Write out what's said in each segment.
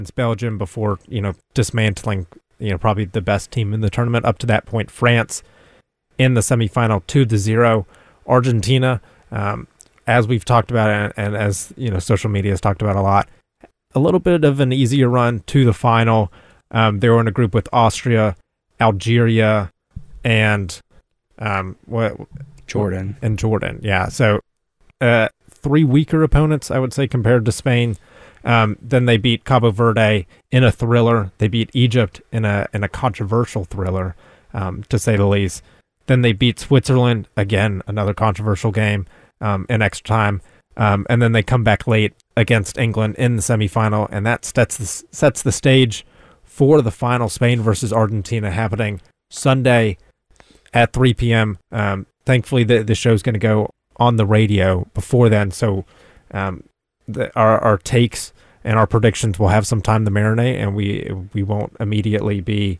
Belgium before, dismantling, probably the best team in the tournament up to that point, France, in the semifinal 2-0. Argentina, as we've talked about and as, social media has talked about a lot, a little bit of an easier run to the final. They were in a group with Austria, Algeria, and Jordan. And Jordan, yeah. So 3 weaker opponents, I would say, compared to Spain. Then they beat Cabo Verde in a thriller. They beat Egypt in a controversial thriller, to say the least. Then they beat Switzerland, again, another controversial game, in extra time. And then they come back late against England in the semifinal, and that sets the stage for the final, Spain versus Argentina, happening Sunday at 3 p.m. Thankfully, the show's going to go on the radio before then, so our takes and our predictions will have some time to marinate, and we won't immediately be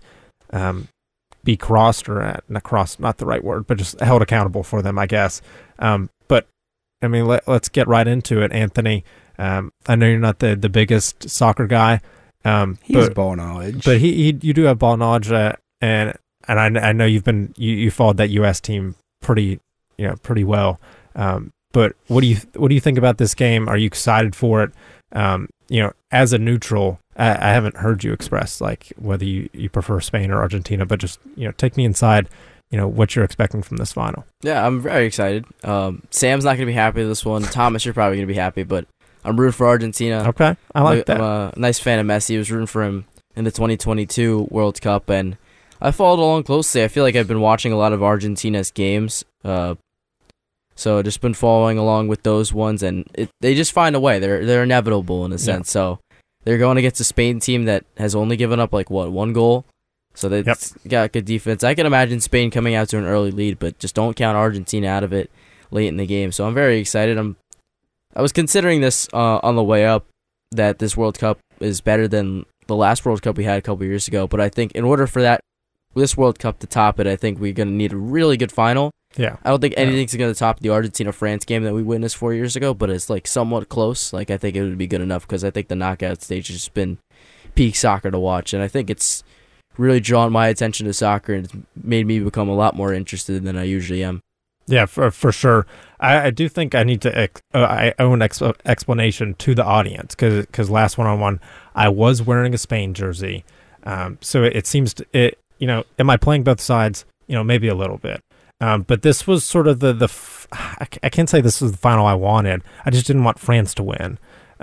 crossed or not crossed, not the right word, but just held accountable for them, I guess. But I mean, let's get right into it, Anthony. I know you're not the biggest soccer guy. He has ball knowledge, but you do have ball knowledge, and I know you followed that U.S. team pretty well. But what do you think about this game? Are you excited for it? As a neutral, I haven't heard you express like whether you prefer Spain or Argentina, but just take me inside. What you're expecting from this final. Yeah, I'm very excited. Sam's not going to be happy with this one. Thomas, you're probably going to be happy, but I'm rooting for Argentina. Okay, I like that. I'm a nice fan of Messi. I was rooting for him in the 2022 World Cup, and I followed along closely. I feel like I've been watching a lot of Argentina's games, so I've just been following along with those ones, and they just find a way. They're inevitable in a sense. Yeah. So they're going against a Spain team that has only given up one goal. So they've got good defense. I can imagine Spain coming out to an early lead, but just don't count Argentina out of it late in the game. So I'm very excited. I was considering this on the way up, that this World Cup is better than the last World Cup we had a couple years ago. But I think in order for this World Cup to top it, I think we're going to need a really good final. Yeah. I don't think anything's going to top the Argentina-France game that we witnessed 4 years ago, but it's somewhat close. I think it would be good enough, because I think the knockout stage has been peak soccer to watch, and I think it's really drawn my attention to soccer, and it's made me become a lot more interested than I usually am. Yeah, for sure. I do think I need to I owe an explanation to the audience, because last one-on-one I was wearing a Spain jersey, so it seems am I playing both sides? Maybe a little bit, but this was sort of I can't say this was the final I wanted. I just didn't want France to win.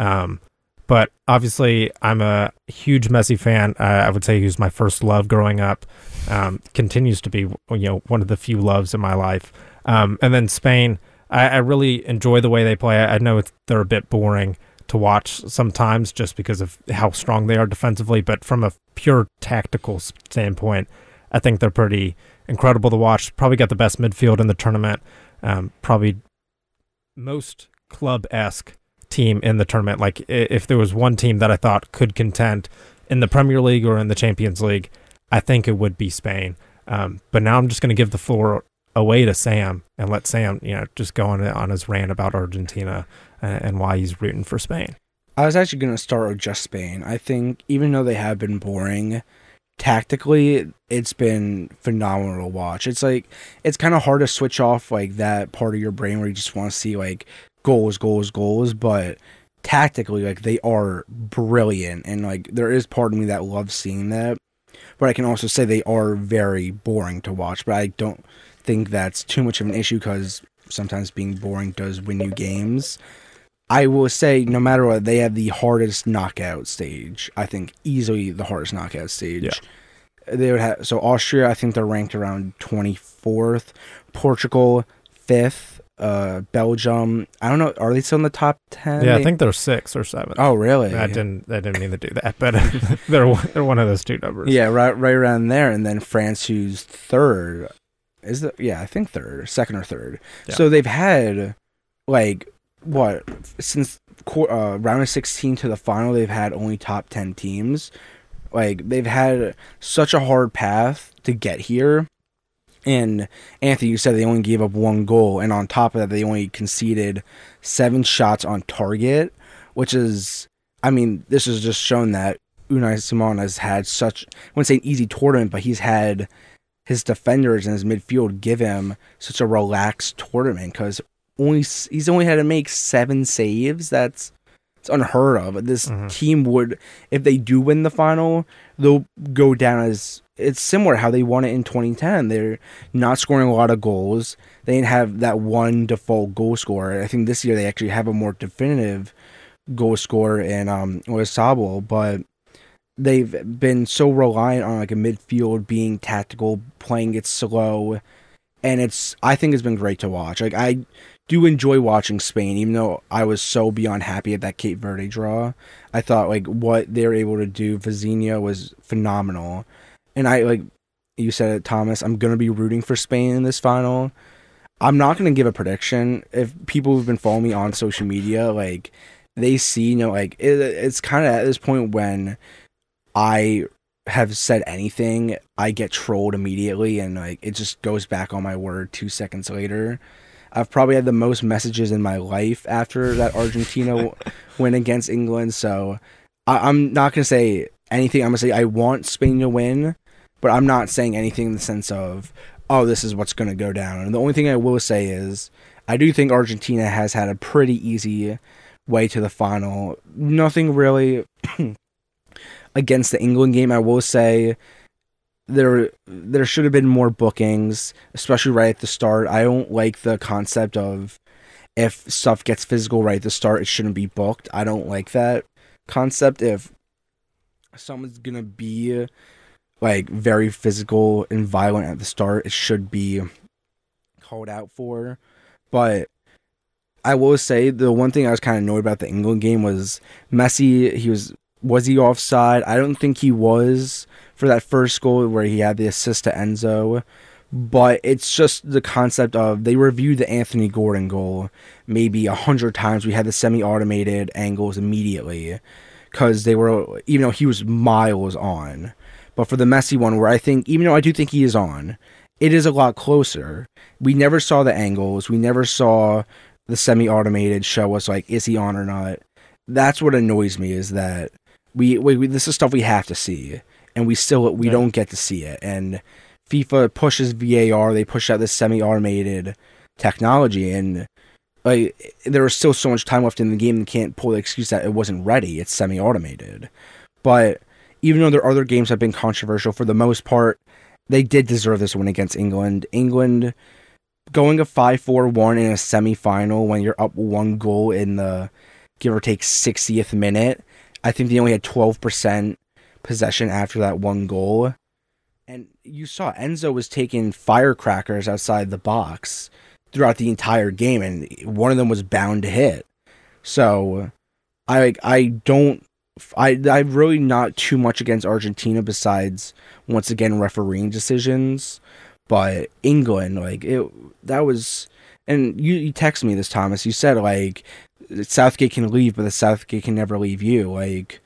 But obviously, I'm a huge Messi fan. I would say he was my first love growing up. Continues to be, one of the few loves in my life. And then Spain, I really enjoy the way they play. I know they're a bit boring to watch sometimes, just because of how strong they are defensively. But from a pure tactical standpoint, I think they're pretty incredible to watch. Probably got the best midfield in the tournament. Probably most club-esque team in the tournament. Like, if there was one team that I thought could contend in the Premier League or in the Champions League, I think it would be Spain. But now I'm just going to give the floor away to Sam and let Sam, just go on his rant about Argentina and why he's rooting for Spain. I was actually going to start with just Spain. I think even though they have been boring, tactically, it's been phenomenal to watch. It's kind of hard to switch off that part of your brain where you just want to see goals, but tactically, they are brilliant, and there is part of me that loves seeing that, but I can also say they are very boring to watch, but I don't think that's too much of an issue, because sometimes being boring does win you games. I will say, no matter what, they have the hardest knockout stage. I think easily the hardest knockout stage. Yeah. They would have, so Austria, I think they're ranked around 24th, Portugal 5th, Belgium, I don't know, are they still in the top 10? Yeah, I think they're 6 or 7. Oh, really? I didn't mean to do that, but they're one of those two numbers. Yeah, right around there. And then France, who's 3rd, I think 3rd, 2nd or 3rd. Yeah. So they've had since round of 16 to the final, they've had only top 10 teams. They've had such a hard path to get here. And Anthony, you said they only gave up 1 goal, and on top of that, they only conceded 7 shots on target, which is, this has just shown that Unai Simon has had such, I wouldn't say an easy tournament, but he's had his defenders and his midfield give him such a relaxed tournament because he's only had to make 7 saves. It's unheard of. This team would, if they do win the final, they'll go down as, it's similar how they won it in 2010. They're not scoring a lot of goals. They didn't have that one default goal scorer. I think this year they actually have a more definitive goal scorer in Oyarzabal, but they've been so reliant on like a midfield being tactical, playing it slow, and I think it's been great to watch. Like, I do enjoy watching Spain, even though I was so beyond happy at that Cape Verde draw. I thought like what they were able to do, Vizinha was phenomenal. And I, like you said it, Thomas, I'm going to be rooting for Spain in this final. I'm not going to give a prediction. If people who've been following me on social media, like, they see, like, it's kind of at this point when I have said anything, I get trolled immediately, and, like, it just goes back on my word 2 seconds later. I've probably had the most messages in my life after that Argentina win against England, so I'm not going to say anything. I'm going to say I want Spain to win, but I'm not saying anything in the sense of, oh, this is what's going to go down. And the only thing I will say is I do think Argentina has had a pretty easy way to the final. Nothing really against the England game. I will say there should have been more bookings, especially right at the start. I don't like the concept of if stuff gets physical right at the start, it shouldn't be booked. I don't like that concept. If someone's going to be like very physical and violent at the start, it should be called out for. But I will say the one thing I was kind of annoyed about the England game was Messi. Was he offside? I don't think he was for that first goal where he had the assist to Enzo. But it's just the concept of they reviewed the Anthony Gordon goal maybe 100 times. We had the semi-automated angles immediately because they were, even though he was miles on. But for the Messi one, where I think, even though I do think he is on, it is a lot closer. We never saw the angles. We never saw the semi-automated show us, like, is he on or not? That's what annoys me, is that we this is stuff we have to see, and we don't get to see it. And FIFA pushes VAR, they push out this semi-automated technology, and like there was still so much time left in the game, and can't pull the excuse that it wasn't ready, it's semi-automated. But even though their other games have been controversial, for the most part, they did deserve this win against England. England going a 5-4-1 in a semi-final when you're up 1 goal in the give or take 60th minute. I think they only had 12% possession after that 1 goal. And you saw Enzo was taking firecrackers outside the box throughout the entire game, and one of them was bound to hit. So I'm really not too much against Argentina besides, once again, refereeing decisions. But England, like, that was... And you texted me this, Thomas. You said, like, Southgate can leave, but the Southgate can never leave you. Like,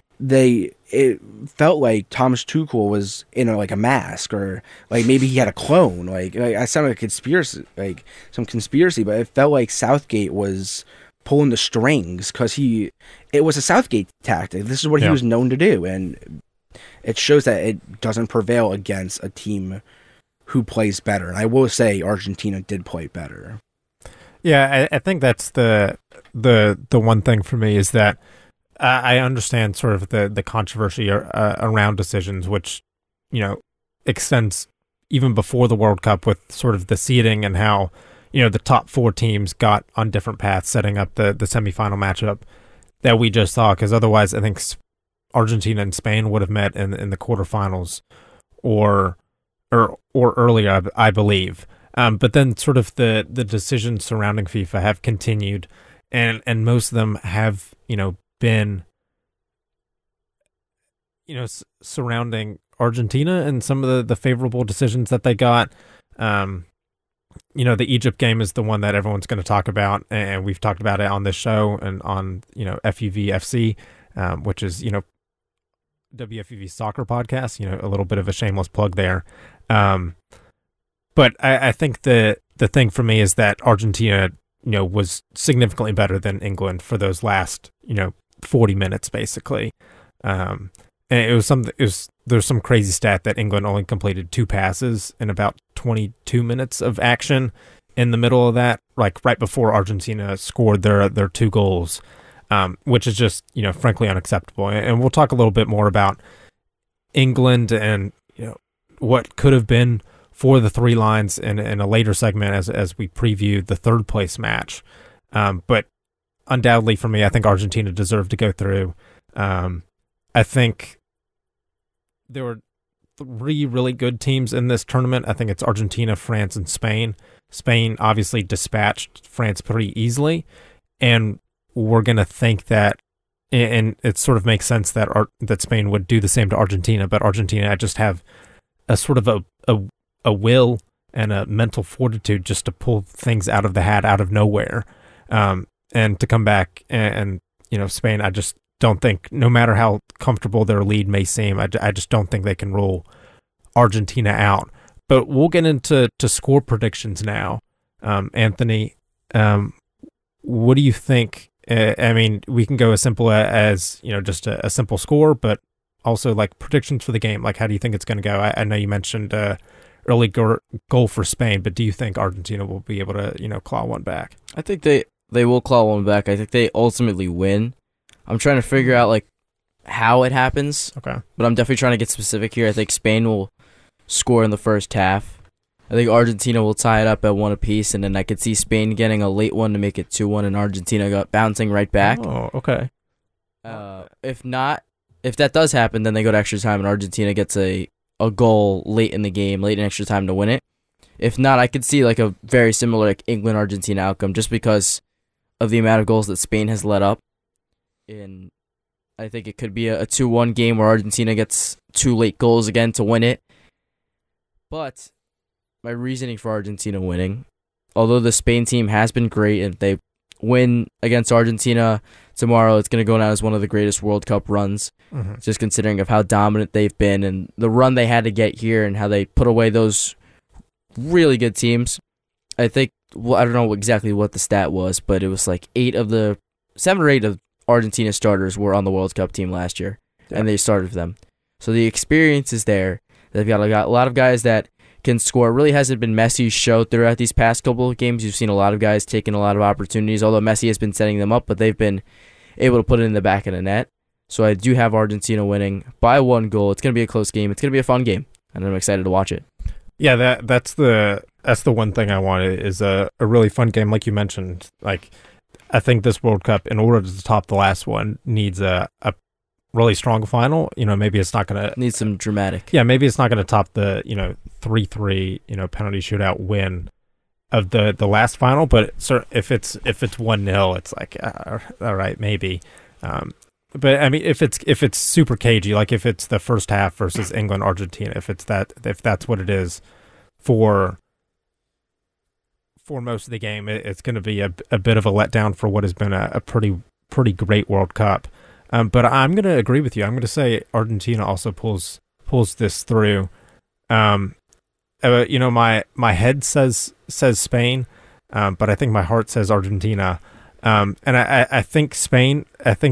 it felt like Thomas Tuchel was in a mask, or like maybe he had a clone. Like I sounded like a conspiracy, like some conspiracy, but it felt like Southgate was pulling the strings because it was a Southgate tactic. This is what he was known to do, and it shows that it doesn't prevail against a team who plays better. And I will say Argentina did play better. Yeah, I think that's the one thing for me is that I understand sort of the controversy around decisions, which, extends even before the World Cup with sort of the seeding and how, the top 4 teams got on different paths setting up the semifinal matchup that we just saw. Because otherwise, I think Argentina and Spain would have met in the quarterfinals or earlier, I believe. But then sort of the decisions surrounding FIFA have continued, and most of them have, been, surrounding Argentina and some of the favorable decisions that they got. The Egypt game is the one that everyone's going to talk about, and we've talked about it on this show and on, FUVFC, which is, WFUV soccer podcast, a little bit of a shameless plug there. But I think the thing for me is that Argentina, was significantly better than England for those last, 40 minutes, basically. and it was something. There's some crazy stat that England only completed 2 passes in about 22 minutes of action in the middle of that, like right before Argentina scored their 2 goals, which is just, frankly unacceptable. And we'll talk a little bit more about England and, what could have been for the 3 lines in a later segment as we preview the 3rd place match. But undoubtedly for me, I think Argentina deserved to go through. I think there were 3 really good teams in this tournament. I think it's Argentina, France, and Spain. Spain obviously dispatched France pretty easily, and we're going to think that, and it sort of makes sense that Spain would do the same to Argentina, but Argentina just have a sort of a will and a mental fortitude just to pull things out of the hat out of nowhere, and to come back and Spain, I just don't think, no matter how comfortable their lead may seem, I just don't think they can rule Argentina out. But we'll get into score predictions now. Anthony, what do you think? I mean, we can go as simple as just a simple score, but also like predictions for the game. Like, how do you think it's going to go? I know you mentioned early goal for Spain, but do you think Argentina will be able to claw one back? I think they will claw one back. I think they ultimately win. I'm trying to figure out like how it happens. Okay. But I'm definitely trying to get specific here. I think Spain will score in the first half. I think Argentina will tie it up at 1 apiece, and then I could see Spain getting a late one to make it 2-1, and Argentina bouncing right back. Oh, okay. If not, if that does happen, then they go to extra time, and Argentina gets a goal late in the game, late in extra time to win it. If not, I could see like a very similar like England-Argentina outcome, just because of the amount of goals that Spain has let up. And I think it could be a 2-1 game where Argentina gets 2 late goals again to win it. But my reasoning for Argentina winning, although the Spain team has been great, and if they win against Argentina tomorrow, it's going to go down as one of the greatest World Cup runs, just considering of how dominant they've been and the run they had to get here and how they put away those really good teams. I think, I don't know exactly what the stat was, but it was like 7 or 8 of Argentina starters were on the World Cup team last year, and they started for them. So the experience is there. They've got a lot of guys that can score. It really hasn't been Messi's show throughout these past couple of games. You've seen a lot of guys taking a lot of opportunities, although Messi has been setting them up, but they've been able to put it in the back of the net. So I do have Argentina winning by 1 goal. It's going to be a close game. It's going to be a fun game, and I'm excited to watch it. Yeah, that's the one thing I wanted, is a really fun game, like you mentioned. Like, I think this World Cup, in order to top the last one, needs a really strong final. Maybe it's not going to... Needs some dramatic. Yeah, maybe it's not going to top the, 3-3, penalty shootout win of the last final, but if it's 1-0, it's like, all right, maybe. But I mean, if it's super cagey, like if it's the first half versus England, Argentina, if that's what it is for most of the game, it's going to be a bit of a letdown for what has been a pretty great World Cup. But I'm going to agree with you. I'm going to say Argentina also pulls this through. My head says Spain, but I think my heart says Argentina. And I think Spain.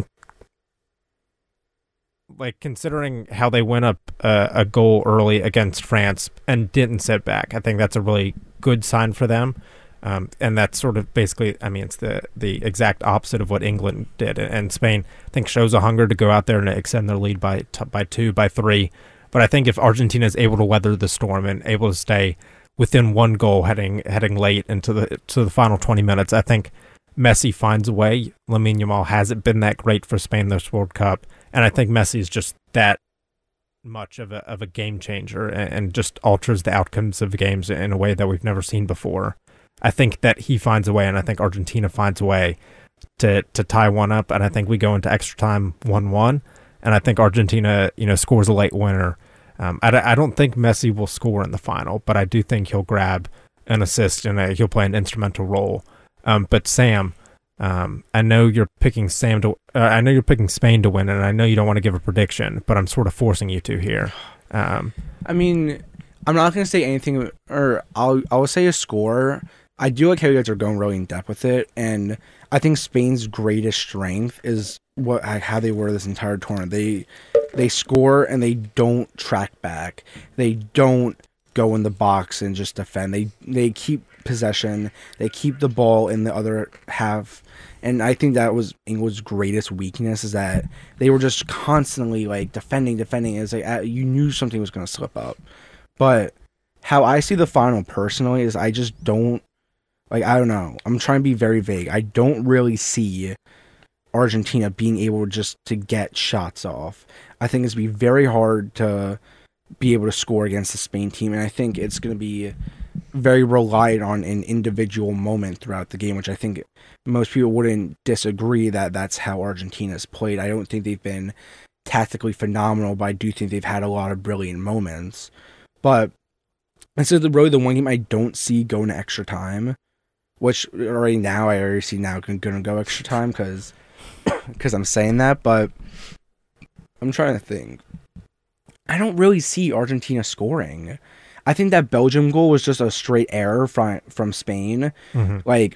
Like, considering how they went up a goal early against France and didn't sit back, I think that's a really good sign for them. And that's sort of basically, I mean, it's the exact opposite of what England did. And Spain, I think, shows a hunger to go out there and extend their lead by 2, by 3. But I think if Argentina is able to weather the storm and able to stay within 1 goal heading late into the final 20 minutes, I think Messi finds a way. Lamine Yamal hasn't been that great for Spain this World Cup, and I think Messi is just that much of a game changer and just alters the outcomes of the games in a way that we've never seen before. I think that he finds a way, and I think Argentina finds a way to tie one up, and I think we go into extra time 1-1, and I think Argentina, scores a late winner. I don't think Messi will score in the final, but I do think he'll grab an assist and he'll play an instrumental role. But Sam, I know you're picking Spain to win, and I know you don't want to give a prediction, but I'm sort of forcing you to here. I mean, I'm not going to say anything, or I will say a score. I do like how you guys are going really in depth with it, and I think Spain's greatest strength is how they were this entire tournament. they score and they don't track back. They don't go in the box and just defend. They keep possession. They keep the ball in the other half. And I think that was England's greatest weakness, is that they were just constantly like defending. It's like you knew something was going to slip up. But how I see the final personally is I just don't, like, I don't know. I'm trying to be very vague. I don't really see Argentina being able just to get shots off. I think it's going to be very hard to be able to score against the Spain team. And I think it's going to be very relied on an individual moment throughout the game, which I think most people wouldn't disagree that that's how Argentina's played. I don't think they've been tactically phenomenal, but I do think they've had a lot of brilliant moments. But this is really the one game I don't see going to extra time, which I already see now going to go extra time because I'm saying that, but I'm trying to think. I don't really see Argentina scoring. I think that Belgium goal was just a straight error from Spain. Mm-hmm. Like,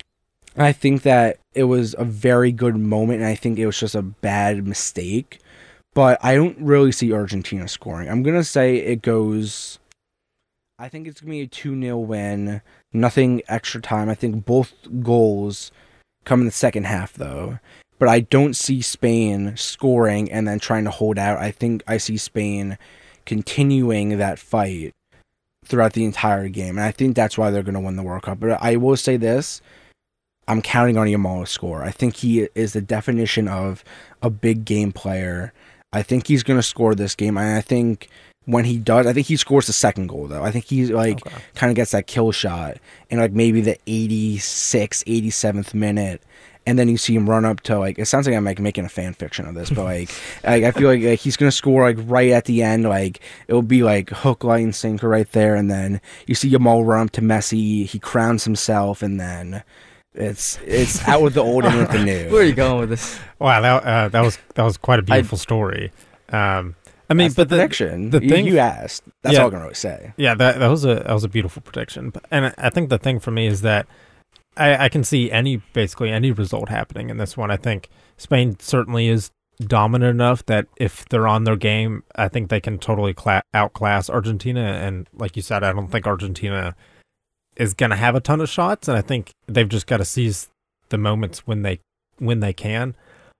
I think that it was a very good moment, and I think it was just a bad mistake. But I don't really see Argentina scoring. I'm going to say it goes... I think it's going to be a 2-0 win. Nothing extra time. I think both goals come in the second half, though. But I don't see Spain scoring and then trying to hold out. I think I see Spain continuing that fight throughout the entire game. And I think that's why they're going to win the World Cup. But I will say this. I'm counting on Yamal to score. I think he is the definition of a big game player. I think he's going to score this game. And I think when he does, I think he scores the second goal, though. I think he's kind of gets that kill shot in like maybe the 86th, 87th minute. And then you see him run up to, like, it sounds like I'm like making a fan fiction of this, but like I feel like he's gonna score like right at the end, like it'll be like hook, line, sinker right there, and then you see Yamal run up to Messi, he crowns himself, and then it's out with the old and with the new. Where are you going with this? Wow, that was quite a beautiful story. I mean, that's but the prediction. The thing you asked, that's all I can really say. Yeah, that was a beautiful prediction, and I think the thing for me is that I can see basically any result happening in this one. I think Spain certainly is dominant enough that if they're on their game, I think they can totally outclass Argentina. And like you said, I don't think Argentina is going to have a ton of shots, and I think they've just got to seize the moments when they can.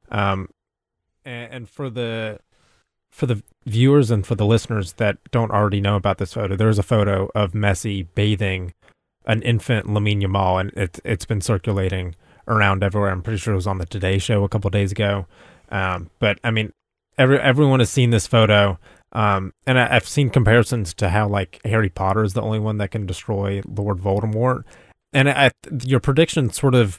And for the viewers and for the listeners that don't already know about this photo, there's a photo of Messi bathing an infant Lamine Yamal, and it's been circulating around everywhere. I'm pretty sure it was on the Today Show a couple of days ago. But I mean, everyone has seen this photo, and I've seen comparisons to how like Harry Potter is the only one that can destroy Lord Voldemort, and your prediction sort of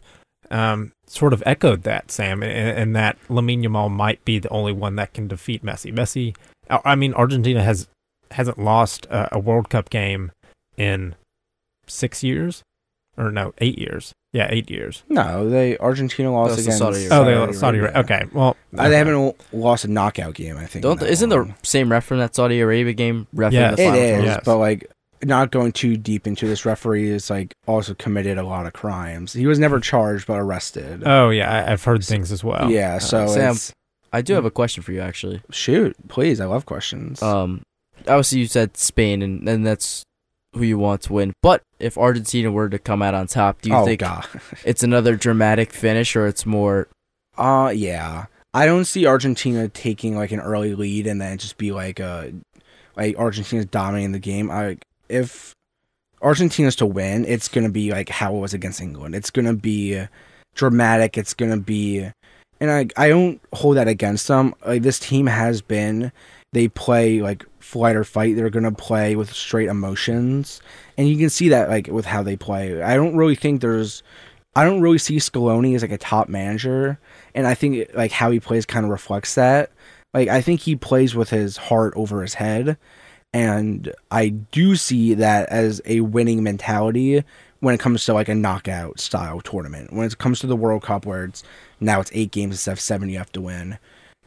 echoed that, Sam, and that Lamine Yamal might be the only one that can defeat Messi. I mean, Argentina hasn't lost a World Cup game in 6 years, or no, 8 years. Yeah, 8 years. No, Argentina lost against Saudi Saudi Arabia. Okay, well, they haven't lost a knockout game. I think. Isn't the same ref from that Saudi Arabia game? Yeah, the final it is. Yes. But like, not going too deep into this, referee is like also committed a lot of crimes. He was never charged, but arrested. Oh yeah, I've heard things as well. Yeah, so Sam, I do have a question for you, actually. Shoot, please. I love questions. Obviously you said Spain, and that's who you want to win. But if Argentina were to come out on top, do you think it's another dramatic finish, or it's more? Yeah. I don't see Argentina taking like an early lead and then just be like Argentina's dominating the game. If Argentina's to win, it's gonna be like how it was against England. It's gonna be dramatic. It's gonna be, and I don't hold that against them. Like, this team has been. They play like flight or fight. They're gonna play with straight emotions, and you can see that like with how they play. I don't really see Scaloni as like a top manager, and I think like how he plays kind of reflects that. Like, I think he plays with his heart over his head, and I do see that as a winning mentality when it comes to like a knockout style tournament. When it comes to the World Cup, where it's 8 games instead of 7 you have to win.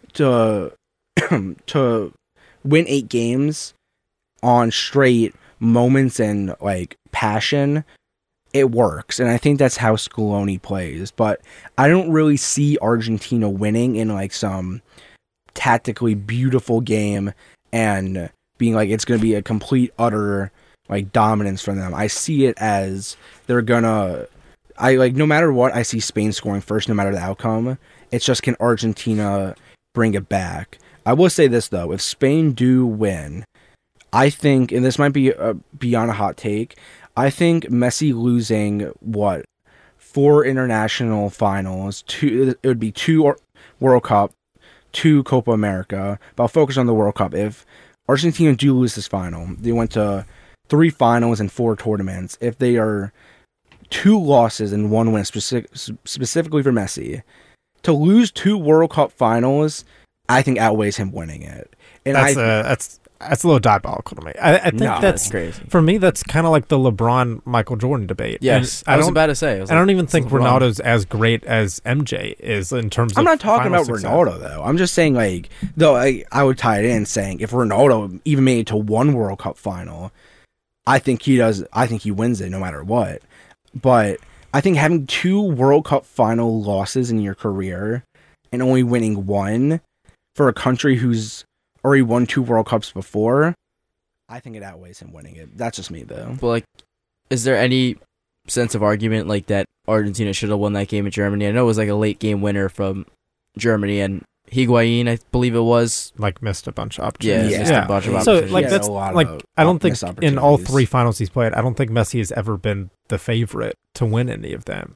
To win 8 games on straight moments and like passion, it works, and I think that's how Scaloni plays. But I don't really see Argentina winning in like some tactically beautiful game and being like it's going to be a complete utter like dominance from them. I see it as they're gonna. No matter what, I see Spain scoring first, no matter the outcome. It's just, can Argentina bring it back? I will say this though: if Spain do win, I think, and this might be beyond a hot take, I think Messi losing 4 international finals, it would be 2 World Cup, 2 Copa America. But I'll focus on the World Cup. If Argentina do lose this final, they went to 3 finals and 4 tournaments. If they are 2 losses and 1 win, specifically for Messi, to lose 2 World Cup finals, I think outweighs him winning it. And that's a little diabolical to me. I think that's crazy. For me, that's kind of like the LeBron Michael Jordan debate. Yes, I was about to say. I don't even think Ronaldo's as great as MJ is in terms of. I'm not talking about success. Ronaldo though. I'm just saying I would tie it in saying if Ronaldo even made it to 1 World Cup final, I think he does. I think he wins it no matter what. But I think having 2 World Cup final losses in your career and only winning 1 for a country who's already won 2 World Cups before, I think it outweighs him winning it. That's just me, though. Well, is there any sense of argument that Argentina should have won that game in Germany? I know it was a late game winner from Germany, and Higuain, I believe it was, missed a bunch of opportunities. Missed a bunch of So opportunities. that's I don't think in all 3 finals he's played, I don't think Messi has ever been the favorite to win any of them.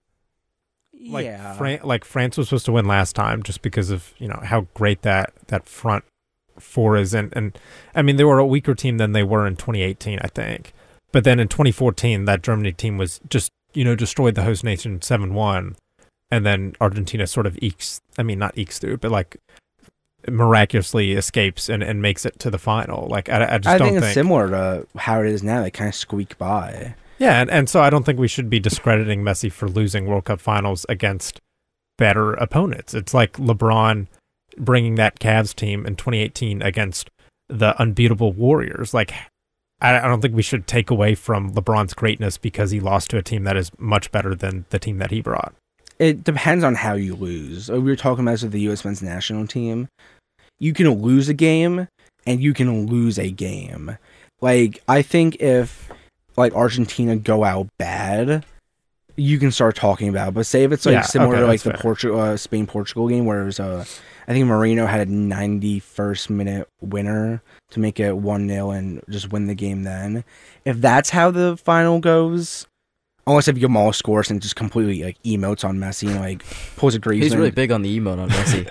France was supposed to win last time just because of how great that front 4 is, and I mean they were a weaker team than they were in 2018, I think. But then in 2014, that Germany team was just destroyed the host nation 7-1, and then Argentina sort of not ekes through, but miraculously escapes and makes it to the final. I just don't think it's similar to how it is now. They kind of squeak by. Yeah, and so I don't think we should be discrediting Messi for losing World Cup finals against better opponents. It's like LeBron bringing that Cavs team in 2018 against the unbeatable Warriors. I don't think we should take away from LeBron's greatness because he lost to a team that is much better than the team that he brought. It depends on how you lose. We were talking about with the U.S. men's national team. You can lose a game, and you can lose a game. I think if Argentina go out bad, you can start talking about it. But say if it's similar to the Spain-Portugal game where it was I think Marino had a 91st minute winner to make it 1-0 and just win the game then. If that's how the final goes, unless if Yamal scores and just completely emotes on Messi and pulls a Griezmann. He's really big on the emote on Messi.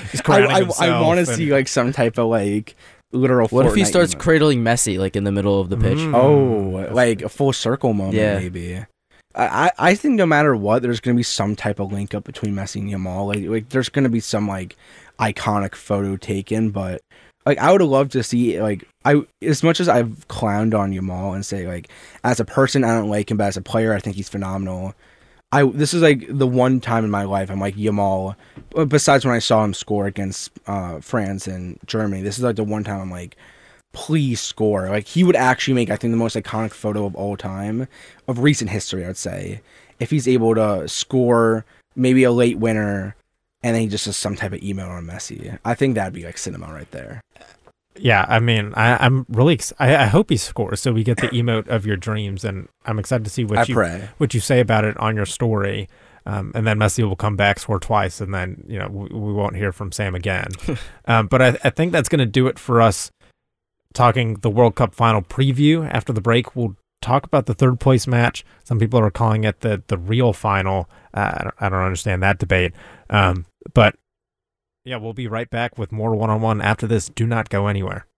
I want to see some type of literal. What Fortnite if he starts emote. cradling Messi in the middle of the pitch? A full circle moment maybe. I think no matter what, there's going to be some type of link up between Messi and Yamal. There's going to be some iconic photo taken, but I would have loved to see as much as I've clowned on Yamal and say as a person I don't like him, but as a player I think he's phenomenal. This is the one time in my life I'm Yamal, besides when I saw him score against France and Germany. This is the one time I'm please score. He would actually make, I think, the most iconic photo of all time, of recent history, I would say, if he's able to score maybe a late winner and then he just does some type of email on Messi. I think that'd be cinema right there. Yeah, I mean, I'm really I hope he scores so we get the emote of your dreams, and I'm excited to see what you say about it on your story. And then Messi will come back, score twice, and then we won't hear from Sam again. But I think that's going to do it for us talking the World Cup final preview. After the break, we'll talk about the 3rd place match. Some people are calling it the real final. I don't understand that debate. But yeah, we'll be right back with more one-on-one after this. Do not go anywhere.